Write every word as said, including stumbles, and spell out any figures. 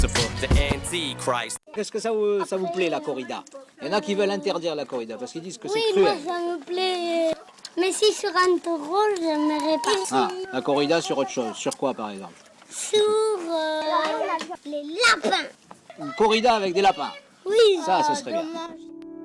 Qu'est-ce que ça vous, ça vous plaît, la corrida? Il y en a qui veulent interdire la corrida parce qu'ils disent que c'est oui, cruel. Moi, ça me plaît. Mais si sur un taureau, j'aimerais pas. Ah, la corrida sur autre chose. Sur quoi, par exemple? Sur euh, les lapins. Une corrida avec des lapins. Oui. Ça, ce serait bien. dommage.